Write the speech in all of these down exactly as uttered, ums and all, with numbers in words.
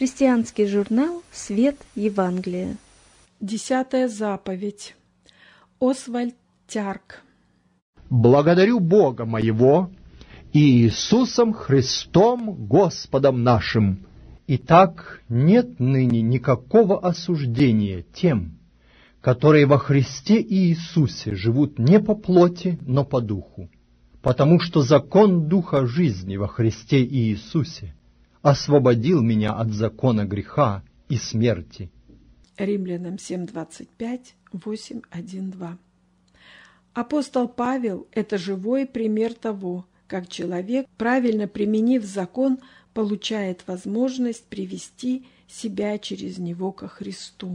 Христианский журнал «Свет Евангелия». Десятая заповедь. Освальд Тярк. Благодарю Бога моего и Иисусом Христом Господом нашим. Итак, нет ныне никакого осуждения тем, которые во Христе Иисусе живут не по плоти, но по духу, потому что закон Духа жизни во Христе Иисусе освободил меня от закона греха и смерти. Римлянам семь двадцать пять, восемь один два. Апостол Павел – это живой пример того, как человек, правильно применив закон, получает возможность привести себя через него ко Христу.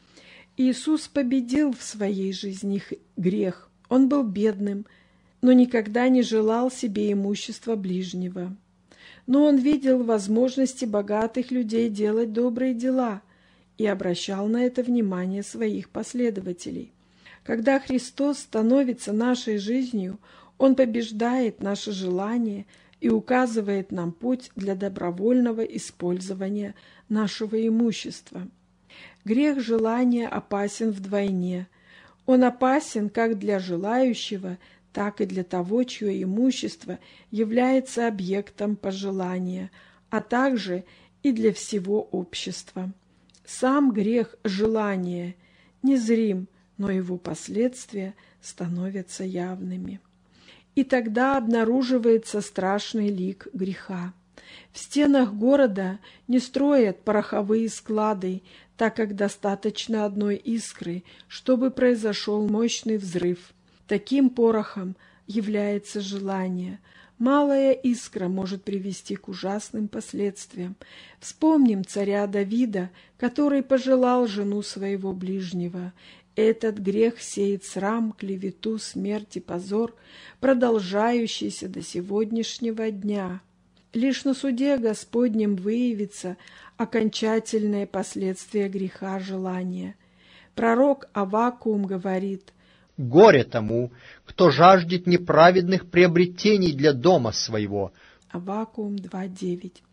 Иисус победил в своей жизни грех. Он был бедным, но никогда не желал себе имущества ближнего. Но он видел возможности богатых людей делать добрые дела и обращал на это внимание своих последователей. Когда Христос становится нашей жизнью, Он побеждает наше желание и указывает нам путь для добровольного использования нашего имущества. Грех желания опасен вдвойне. Он опасен как для желающего, так и для того, чье имущество является объектом пожелания, а также и для всего общества. Сам грех желания незрим, но его последствия становятся явными. И тогда обнаруживается страшный лик греха. В стенах города не строят пороховые склады, так как достаточно одной искры, чтобы произошел мощный взрыв. Таким порохом является желание. Малая искра может привести к ужасным последствиям. Вспомним царя Давида, который пожелал жену своего ближнего. Этот грех сеет срам, клевету, смерть и позор, продолжающийся до сегодняшнего дня. Лишь на суде Господнем выявится окончательное последствие греха желания. Пророк Аввакум говорит: «Горе тому, кто жаждет неправедных приобретений для дома своего». Аввакум два девять.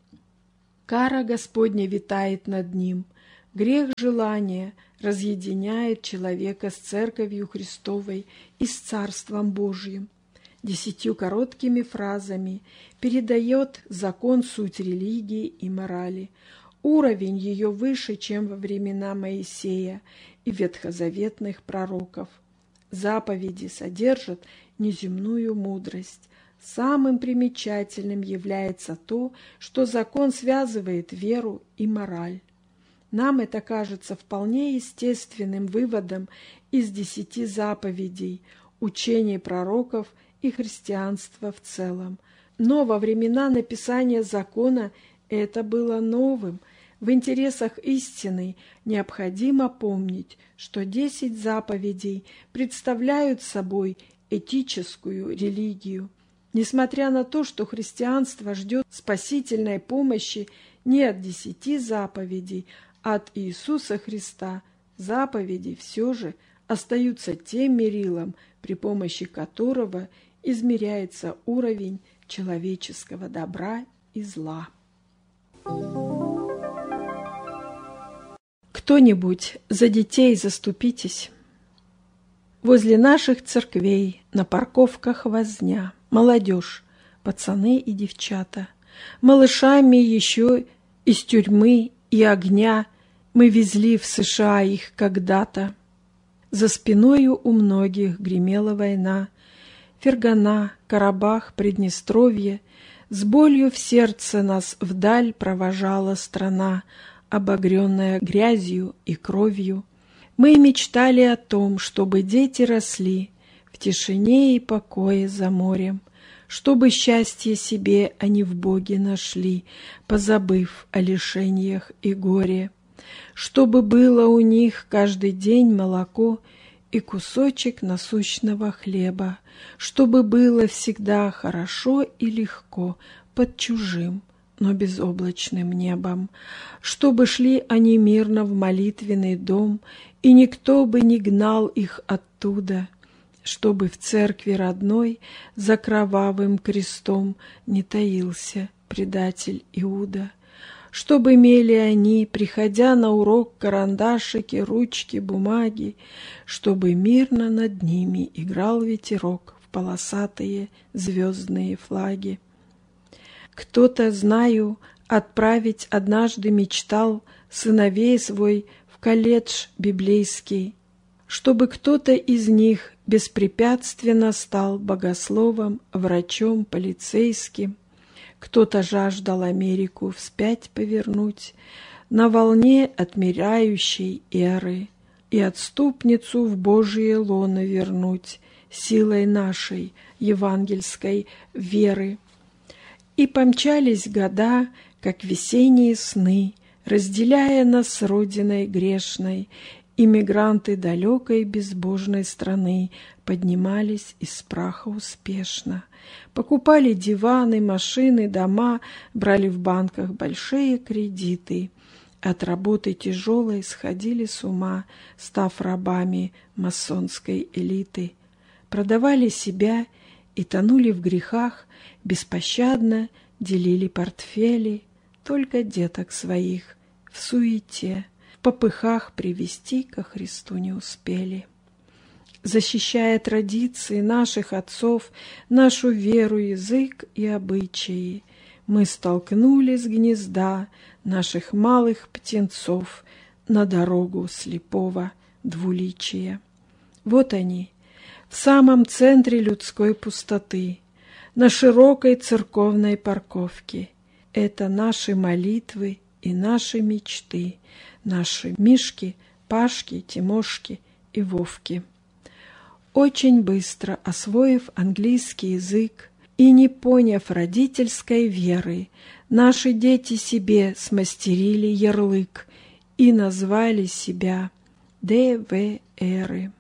Кара Господня витает над ним. Грех желания разъединяет человека с Церковью Христовой и с Царством Божьим. Десятью короткими фразами передает закон суть религии и морали. Уровень ее выше, чем во времена Моисея и ветхозаветных пророков. Заповеди содержат неземную мудрость. Самым примечательным является то, что закон связывает веру и мораль. Нам это кажется вполне естественным выводом из десяти заповедей, учений пророков и христианства в целом. Но во времена написания закона это было новым. В интересах истины необходимо помнить, что десять заповедей представляют собой этическую религию. Несмотря на то, что христианство ждет спасительной помощи не от десяти заповедей, а от Иисуса Христа, заповеди все же остаются тем мерилом, при помощи которого измеряется уровень человеческого добра и зла. Кто-нибудь за детей заступитесь. Возле наших церквей на парковках возня, молодежь, пацаны и девчата. Малышами еще из тюрьмы и огня мы везли в США их когда-то. За спиною у многих гремела война. Фергана, Карабах, Приднестровье. С болью в сердце нас вдаль провожала страна, обогренная грязью и кровью. Мы мечтали о том, чтобы дети росли в тишине и покое за морем, чтобы счастье себе они в Боге нашли, позабыв о лишениях и горе, чтобы было у них каждый день молоко и кусочек насущного хлеба, чтобы было всегда хорошо и легко под чужим, но безоблачным небом, чтобы шли они мирно в молитвенный дом, и никто бы не гнал их оттуда, чтобы в церкви родной за кровавым крестом не таился предатель Иуда, Чтобы имели они, приходя на урок, карандашики, ручки, бумаги, чтобы мирно над ними играл ветерок в полосатые звездные флаги. Кто-то, знаю, отправить однажды мечтал сыновей свой в колледж библейский, чтобы кто-то из них беспрепятственно стал богословом, врачом, полицейским. Кто-то жаждал Америку вспять повернуть на волне отмирающей эры и отступницу в Божие лоно вернуть силой нашей евангельской веры. И помчались года, как весенние сны, разделяя нас с родиной грешной. Иммигранты далекой безбожной страны поднимались из праха успешно. Покупали диваны, машины, дома, брали в банках большие кредиты. От работы тяжелой сходили с ума, став рабами масонской элиты. Продавали себя и тонули в грехах, беспощадно делили портфели, только деток своих в суете, в попыхах привести ко Христу не успели. Защищая традиции наших отцов, нашу веру, язык и обычаи, мы столкнули с гнезда наших малых птенцов на дорогу слепого двуличия. Вот они, в самом центре людской пустоты, на широкой церковной парковке. Это наши молитвы и наши мечты, наши Мишки, Пашки, Тимошки и Вовки. Очень быстро освоив английский язык и не поняв родительской веры, наши дети себе смастерили ярлык и назвали себя ДВРы.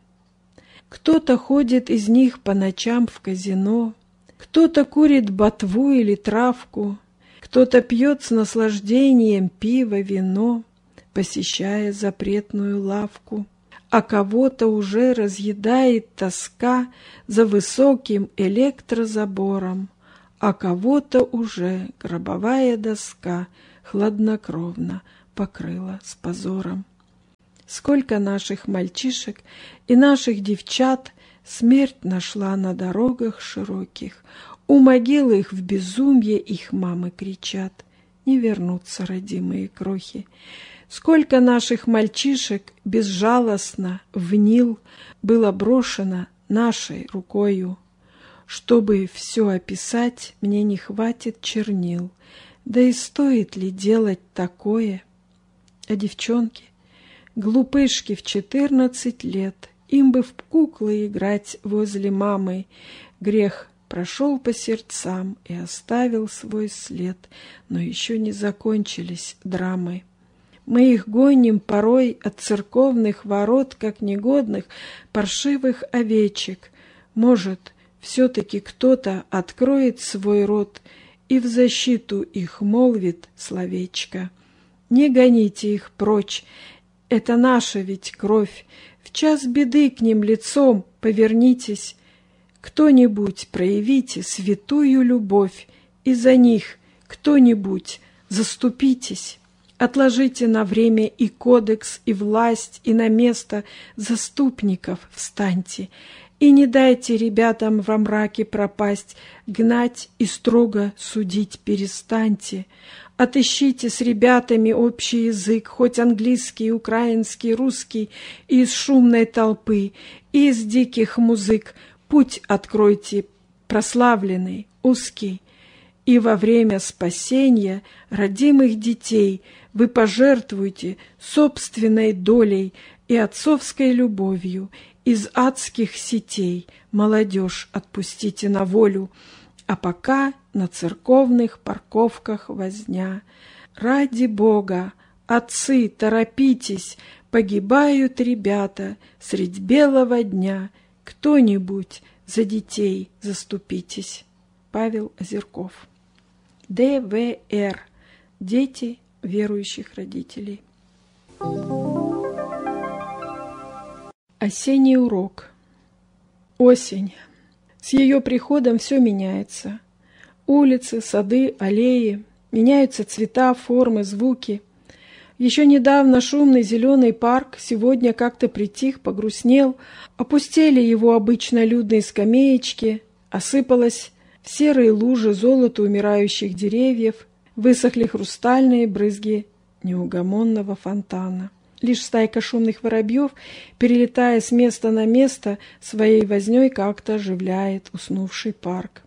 Кто-то ходит из них по ночам в казино, кто-то курит ботву или травку, кто-то пьет с наслаждением пиво, вино, посещая запретную лавку. А кого-то уже разъедает тоска за высоким электрозабором, а кого-то уже гробовая доска хладнокровно покрыла с позором. Сколько наших мальчишек и наших девчат смерть нашла на дорогах широких, у могил их в безумье их мамы кричат: не вернутся родимые крохи. Сколько наших мальчишек безжалостно в Нил было брошено нашей рукою. Чтобы все описать, мне не хватит чернил. Да и стоит ли делать такое? А девчонки, глупышки в четырнадцать лет, им бы в куклы играть возле мамы. Грех прошел по сердцам и оставил свой след, но еще не закончились драмы. Мы их гоним порой от церковных ворот, как негодных, паршивых овечек. Может, все-таки кто-то откроет свой рот и в защиту их молвит словечко. Не гоните их прочь, это наша ведь кровь. В час беды к ним лицом повернитесь. Кто-нибудь проявите святую любовь, и за них кто-нибудь заступитесь. Отложите на время и кодекс, и власть, и на место заступников встаньте, и не дайте ребятам во мраке пропасть, гнать и строго судить перестаньте. Отыщите с ребятами общий язык, хоть английский, украинский, русский, и из шумной толпы, и из диких музык. Путь откройте прославленный, узкий, и во время спасения родимых детей вы пожертвуйте собственной долей и отцовской любовью. Из адских сетей молодежь отпустите на волю, а пока на церковных парковках возня. Ради Бога, отцы, торопитесь, погибают ребята средь белого дня. Кто-нибудь за детей заступитесь. Павел Озерков. ДВР. Дети верующих родителей. Осенний урок. Осень. С ее приходом все меняется. Улицы, сады, аллеи. Меняются цвета, формы, звуки. Еще недавно шумный зеленый парк сегодня как-то притих, погрустнел, опустели его обычно людные скамеечки, осыпалось в серые лужи золото умирающих деревьев, высохли хрустальные брызги неугомонного фонтана. Лишь стайка шумных воробьев, перелетая с места на место, своей вознёй как-то оживляет уснувший парк.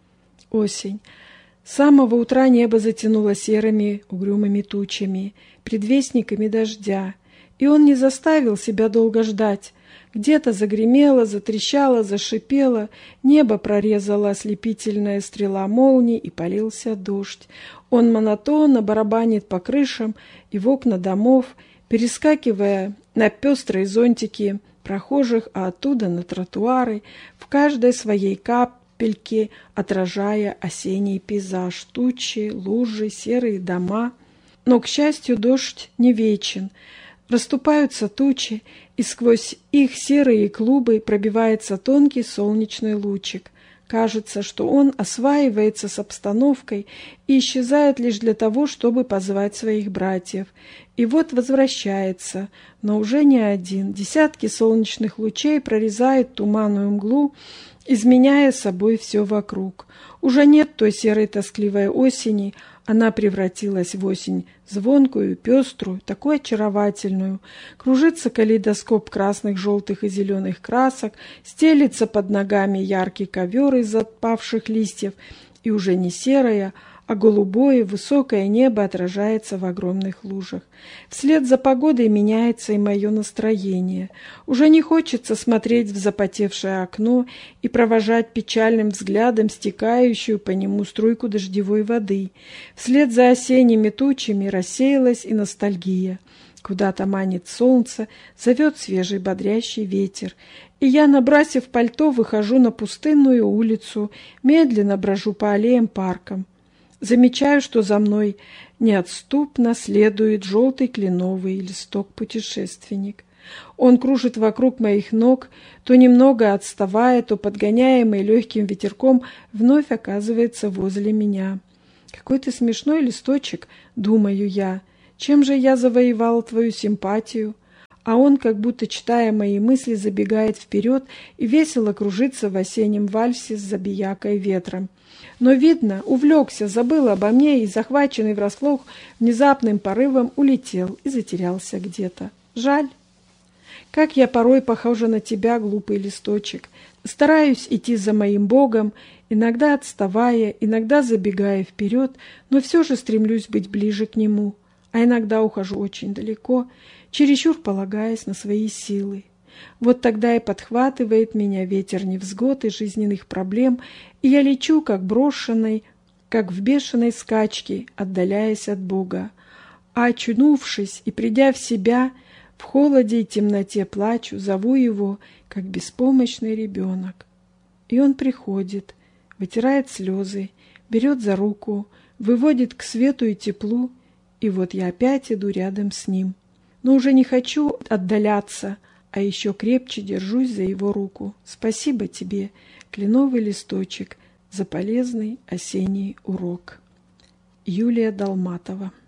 Осень. С самого утра небо затянуло серыми угрюмыми тучами, предвестниками дождя, и он не заставил себя долго ждать. Где-то загремело, затрещало, зашипело, небо прорезала ослепительная стрела молний, и полился дождь. Он монотонно барабанит по крышам и в окна домов, перескакивая на пестрые зонтики прохожих, а оттуда на тротуары, в каждой своей капельке отражая осенний пейзаж, тучи, лужи, серые дома. Но, к счастью, дождь не вечен. Расступаются тучи, и сквозь их серые клубы пробивается тонкий солнечный лучик. Кажется, что он осваивается с обстановкой и исчезает лишь для того, чтобы позвать своих братьев. И вот возвращается, но уже не один. Десятки солнечных лучей прорезают туманную мглу, изменяя собой все вокруг. Уже нет той серой тоскливой осени, она превратилась в осень звонкую, пеструю, такую очаровательную. Кружится калейдоскоп красных, желтых и зеленых красок, стелится под ногами яркий ковер из отпавших листьев, и уже не серая, а голубое высокое небо отражается в огромных лужах. Вслед за погодой меняется и мое настроение. Уже не хочется смотреть в запотевшее окно и провожать печальным взглядом стекающую по нему струйку дождевой воды. Вслед за осенними тучами рассеялась и ностальгия. Куда-то манит солнце, зовет свежий бодрящий ветер. И я, набросив пальто, выхожу на пустынную улицу, медленно брожу по аллеям паркам. Замечаю, что за мной неотступно следует желтый кленовый листок-путешественник. Он кружит вокруг моих ног, то немного отставая, то подгоняемый легким ветерком, вновь оказывается возле меня. «Какой ты смешной листочек», — думаю я, — «чем же я завоевал твою симпатию?» А он, как будто читая мои мысли, забегает вперед и весело кружится в осеннем вальсе с забиякой ветром. Но, видно, увлекся, забыл обо мне и, захваченный врасплох, внезапным порывом улетел и затерялся где-то. Жаль. Как я порой похожа на тебя, глупый листочек. Стараюсь идти за моим Богом, иногда отставая, иногда забегая вперед, но все же стремлюсь быть ближе к Нему, а иногда ухожу очень далеко, чересчур полагаясь на свои силы. Вот тогда и подхватывает меня ветер невзгод и жизненных проблем, и я лечу, как брошенный, как в бешеной скачке, отдаляясь от Бога. А очнувшись и придя в себя, в холоде и темноте плачу, зову Его, как беспомощный ребенок. И Он приходит, вытирает слезы, берет за руку, выводит к свету и теплу, и вот я опять иду рядом с Ним. Но уже не хочу отдаляться, а еще крепче держусь за Его руку. Спасибо тебе, кленовый листочек, за полезный осенний урок. Юлия Долматова.